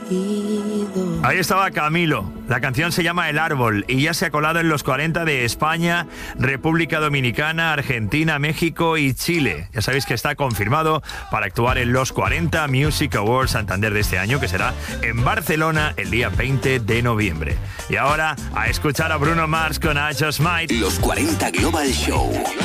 Ahí estaba Camilo. La canción se llama El Árbol y ya se ha colado en los 40 de España, República Dominicana, Argentina, México y Chile. Ya sabéis que está confirmado para actuar en los 40 Music Awards Santander de este año, que será en Barcelona el día 20 de noviembre. Y ahora, a escuchar a Bruno Mars con I Just Might. Los 40 Global Show.